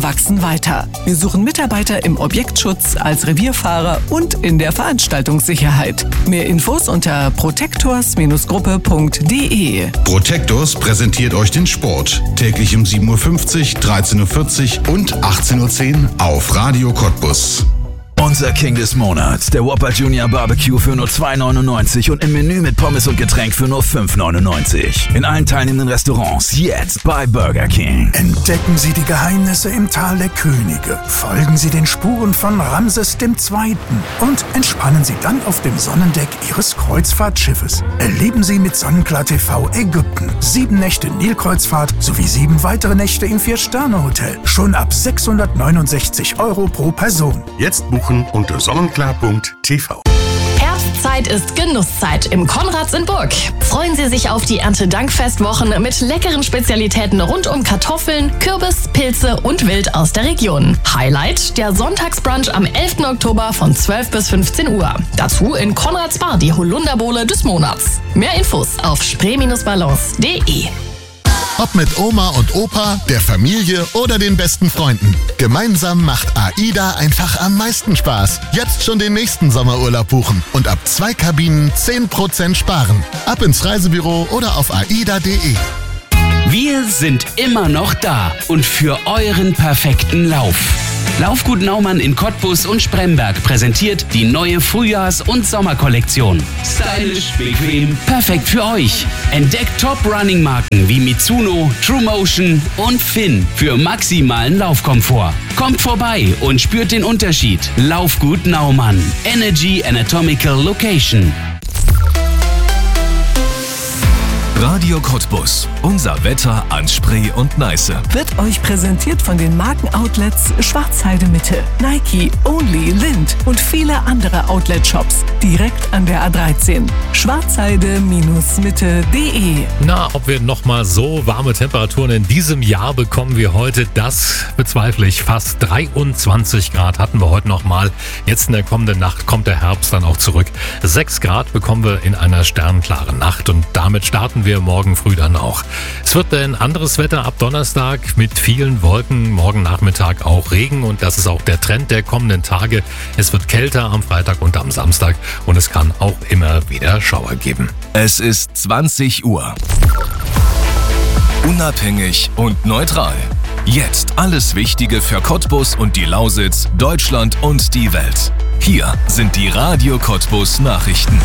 wachsen weiter. Wir suchen Mitarbeiter im Objektschutz, als Revierfahrer und in der Veranstaltungssicherheit. Mehr Infos unter protectors-gruppe.de. Protectors präsentiert euch den Sport. Täglich um 7.50 Uhr, 13.40 Uhr und 18.10 Uhr auf Radio Cottbus. Unser King des Monats, der Whopper Junior Barbecue für nur 2,99 und im Menü mit Pommes und Getränk für nur 5,99. In allen teilnehmenden Restaurants jetzt bei Burger King. Entdecken Sie die Geheimnisse im Tal der Könige. Folgen Sie den Spuren von Ramses II. Und entspannen Sie dann auf dem Sonnendeck Ihres Kreuzfahrtschiffes. Erleben Sie mit Sonnenklar TV Ägypten 7 Nächte Nilkreuzfahrt sowie 7 weitere Nächte im 4-Sterne-Hotel. Schon ab 669 € pro Person. Jetzt buchen unter sonnenklar.tv. Herbstzeit ist Genusszeit im Konrads in Burg. Freuen Sie sich auf die Erntedankfestwochen mit leckeren Spezialitäten rund um Kartoffeln, Kürbis, Pilze und Wild aus der Region. Highlight der Sonntagsbrunch am 11. Oktober von 12 bis 15 Uhr. Dazu in Konrads Bar die Holunderbowle des Monats. Mehr Infos auf spree-balance.de. Ob mit Oma und Opa, der Familie oder den besten Freunden. Gemeinsam macht AIDA einfach am meisten Spaß. Jetzt schon den nächsten Sommerurlaub buchen und ab 2 Kabinen 10% sparen. Ab ins Reisebüro oder auf aida.de. Wir sind immer noch da und für euren perfekten Lauf. Laufgut Naumann in Cottbus und Spremberg präsentiert die neue Frühjahrs- und Sommerkollektion. Stylisch, bequem, perfekt für euch. Entdeckt Top-Running-Marken wie Mitsuno, TrueMotion und Finn für maximalen Laufkomfort. Kommt vorbei und spürt den Unterschied. Laufgut Naumann. Energy Anatomical Location. Radio Cottbus. Unser Wetter an Spree und Neiße. Wird euch präsentiert von den Markenoutlets Schwarzheide Mitte, Nike, Only, Lind und viele andere Outlet-Shops direkt an der A13. Schwarzheide-mitte.de. Na, ob wir nochmal so warme Temperaturen in diesem Jahr bekommen wie heute, das bezweifle ich. Fast 23 Grad hatten wir heute nochmal. Jetzt in der kommenden Nacht kommt der Herbst dann auch zurück. 6 Grad bekommen wir in einer sternklaren Nacht und damit starten wir morgen früh dann auch. Es wird ein anderes Wetter ab Donnerstag mit vielen Wolken, morgen Nachmittag auch Regen und das ist auch der Trend der kommenden Tage. Es wird kälter am Freitag und am Samstag und es kann auch immer wieder Schauer geben. Es ist 20 Uhr. Unabhängig und neutral. Jetzt alles Wichtige für Cottbus und die Lausitz, Deutschland und die Welt. Hier sind die Radio Cottbus Nachrichten.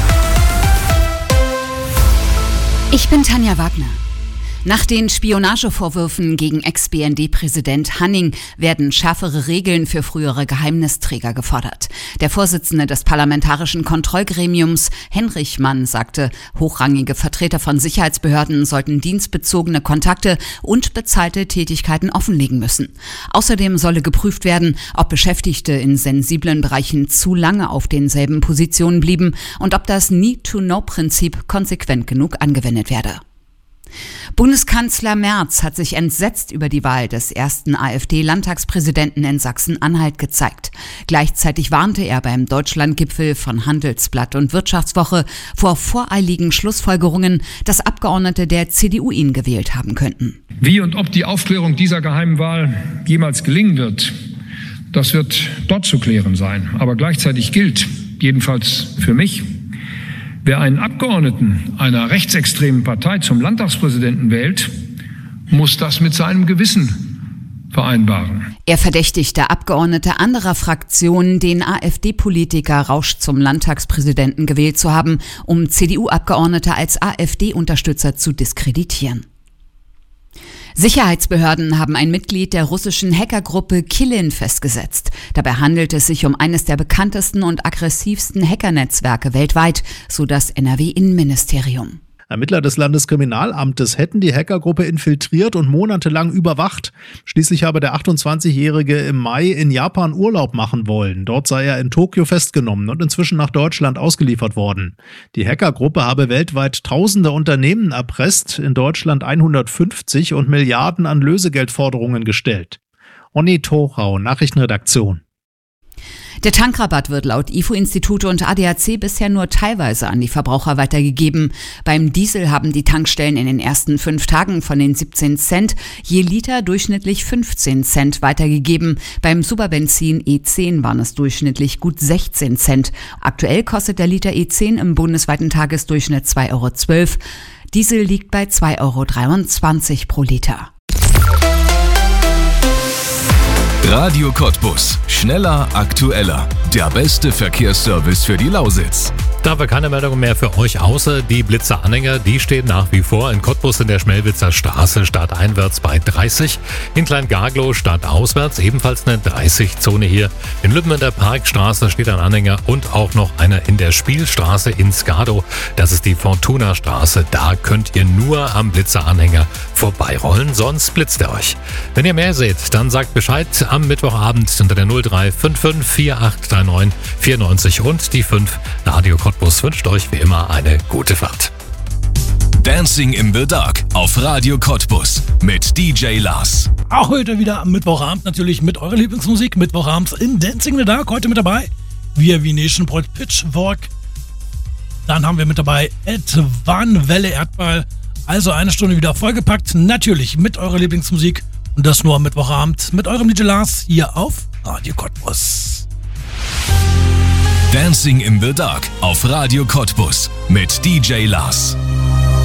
Ich bin Tanja Wagner. Nach den Spionagevorwürfen gegen Ex-BND-Präsident Hanning werden schärfere Regeln für frühere Geheimnisträger gefordert. Der Vorsitzende des Parlamentarischen Kontrollgremiums, Henrich Mann, sagte, hochrangige Vertreter von Sicherheitsbehörden sollten dienstbezogene Kontakte und bezahlte Tätigkeiten offenlegen müssen. Außerdem solle geprüft werden, ob Beschäftigte in sensiblen Bereichen zu lange auf denselben Positionen blieben und ob das Need-to-Know-Prinzip konsequent genug angewendet werde. Bundeskanzler Merz hat sich entsetzt über die Wahl des ersten AfD-Landtagspräsidenten in Sachsen-Anhalt gezeigt. Gleichzeitig warnte er beim Deutschlandgipfel von Handelsblatt und Wirtschaftswoche vor voreiligen Schlussfolgerungen, dass Abgeordnete der CDU ihn gewählt haben könnten. Wie und ob die Aufklärung dieser geheimen Wahl jemals gelingen wird, das wird dort zu klären sein. Aber gleichzeitig gilt, jedenfalls für mich, wer einen Abgeordneten einer rechtsextremen Partei zum Landtagspräsidenten wählt, muss das mit seinem Gewissen vereinbaren. Er verdächtigte Abgeordnete anderer Fraktionen, den AfD-Politiker Rausch zum Landtagspräsidenten gewählt zu haben, um CDU-Abgeordnete als AfD-Unterstützer zu diskreditieren. Sicherheitsbehörden haben ein Mitglied der russischen Hackergruppe Killin festgesetzt. Dabei handelt es sich um eines der bekanntesten und aggressivsten Hackernetzwerke weltweit, so das NRW-Innenministerium. Ermittler des Landeskriminalamtes hätten die Hackergruppe infiltriert und monatelang überwacht. Schließlich habe der 28-Jährige im Mai in Japan Urlaub machen wollen. Dort sei er in Tokio festgenommen und inzwischen nach Deutschland ausgeliefert worden. Die Hackergruppe habe weltweit tausende Unternehmen erpresst, in Deutschland 150 und Milliarden an Lösegeldforderungen gestellt. Onni Torau, Nachrichtenredaktion. Der Tankrabatt wird laut IFO-Institute und ADAC bisher nur teilweise an die Verbraucher weitergegeben. Beim Diesel haben die Tankstellen in den ersten 5 Tagen von den 17 Cent je Liter durchschnittlich 15 Cent weitergegeben. Beim Superbenzin E10 waren es durchschnittlich gut 16 Cent. Aktuell kostet der Liter E10 im bundesweiten Tagesdurchschnitt 2,12 €. Diesel liegt bei 2,23 € pro Liter. Radio Cottbus. Schneller, aktueller. Der beste Verkehrsservice für die Lausitz. Da haben wir keine Meldung mehr für euch, außer die Blitzer-Anhänger. Die stehen nach wie vor in Cottbus in der Schmelwitzer Straße stadteinwärts bei 30. In Klein-Garglow stadtauswärts ebenfalls eine 30-Zone hier. In Lübben in der Parkstraße steht ein Anhänger und auch noch einer in der Spielstraße in Skadow. Das ist die Fortuna-Straße. Da könnt ihr nur am Blitzer-Anhänger vorbeirollen, sonst blitzt er euch. Wenn ihr mehr seht, dann sagt Bescheid am Mittwochabend unter der 0355 4839 94 und die 5 Radio Cottbus wünscht euch wie immer eine gute Fahrt. Dancing in the Dark auf Radio Cottbus mit DJ Lars. Auch heute wieder am Mittwochabend natürlich mit eurer Lieblingsmusik. Mittwochabends in Dancing in the Dark. Heute mit dabei Wir wie Nation Projekt Pitchfork. Dann haben wir mit dabei Ed Van Welle Erdball. Also eine Stunde wieder vollgepackt. Natürlich mit eurer Lieblingsmusik. Und das nur am Mittwochabend mit eurem DJ Lars hier auf Radio Cottbus. Dancing in the Dark auf Radio Cottbus mit DJ Lars.